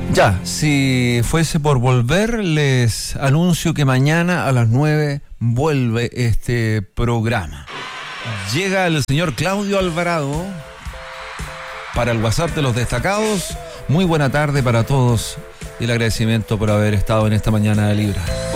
Ya, si fuese por volver, les anuncio que mañana a las 9 vuelve este programa. Llega el señor Claudio Alvarado para el WhatsApp de los destacados. Muy buena tarde para todos y el agradecimiento por haber estado en esta mañana de Libra.